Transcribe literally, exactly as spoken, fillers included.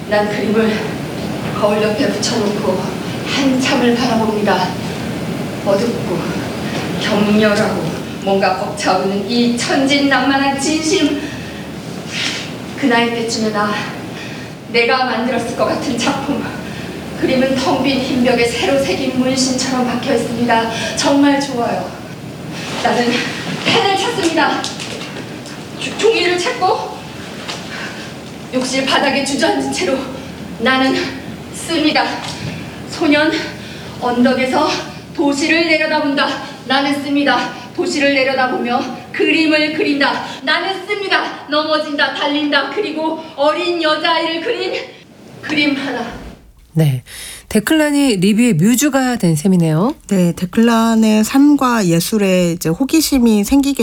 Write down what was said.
난 그림을 거울 옆에 붙여놓고 한참을 바라봅니다. 어둡고 격렬하고 뭔가 벅차오르는 이 천진난만한 진심. 그 나이 때쯤에 나 내가 만들었을 것 같은 작품. 그림은 텅 빈 흰 벽에 새로 새긴 문신처럼 박혀 있습니다. 정말 좋아요. 나는 펜을 찾습니다. 주, 종이를 찾고 욕실 바닥에 주저앉은 채로 나는 씁니다. 소년 언덕에서 도시를 내려다본다. 나는 씁니다. 도시를 내려다보며 그림을 그린다. 나는 씁니다. 넘어진다, 달린다. 그리고 어린 여자아이를 그린 그림 하나. 네, 데클란이 리뷰의 뮤즈가 된 셈이네요. 네, 데클란의 삶과 예술에 이제 호기심이 생기게